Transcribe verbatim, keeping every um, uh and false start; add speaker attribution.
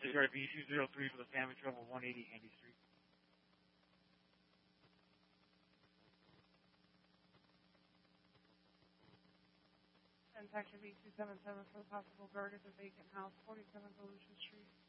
Speaker 1: Disregard B two zero three for the family trouble, one eighty Andy Street.
Speaker 2: And Taxi B two seven seven for the possible burg at the vacant house, forty-seven Volusia Street.